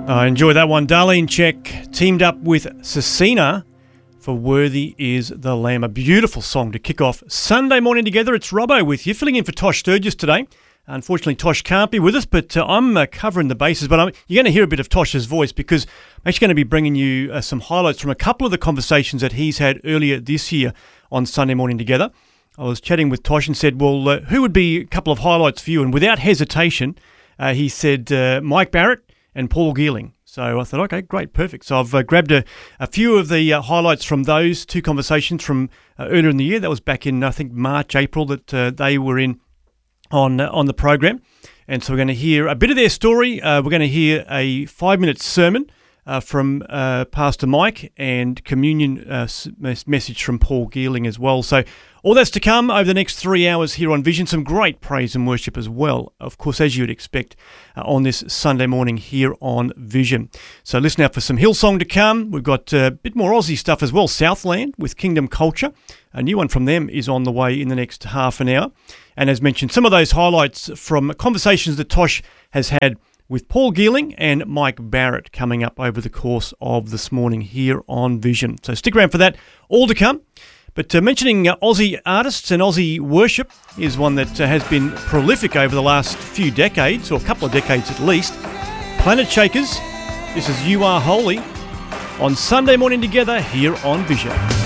I enjoy that one. Darlene Check teamed up with Cecina for Worthy is the Lamb. A beautiful song to kick off Sunday morning together. It's Robbo with you, filling in for Tosh Sturgis today. Unfortunately, Tosh can't be with us, but I'm covering the bases. But you're going to hear a bit of Tosh's voice because I'm actually going to be bringing you some highlights from a couple of the conversations that he's had earlier this year on Sunday morning together. I was chatting with Tosh and said, well, who would be a couple of highlights for you? And without hesitation, he said Mike Barrett and Paul Geeling. So I thought, okay, great, perfect. So I've grabbed a few of the highlights from those two conversations from earlier in the year. That was back in, I think, March, April that they were in on the program. And so we're going to hear a bit of their story. We're going to hear a 5-minute sermon from Pastor Mike and communion message from Paul Geeling as well. So all that's to come over the next 3 hours here on Vision. Some great praise and worship as well, of course, as you'd expect on this Sunday morning here on Vision. So listen out for some Hillsong to come. We've got a bit more Aussie stuff as well. Southland with Kingdom Culture. A new one from them is on the way in the next half an hour. And as mentioned, some of those highlights from conversations that Tosh has had with Paul Geeling and Mike Barrett coming up over the course of this morning here on Vision. So stick around for that, all to come. But mentioning Aussie artists and Aussie worship is one that has been prolific over the last few decades, or a couple of decades at least. Planet Shakers, this is You Are Holy, on Sunday morning together here on Vision.